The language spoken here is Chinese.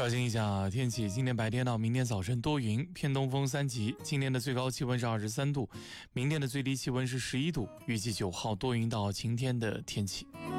刷新一下天气，今天白天到明天早晨多云，偏东风3级。今天的最高气温是23度，明天的最低气温是11度，预计9号多云到晴天的天气。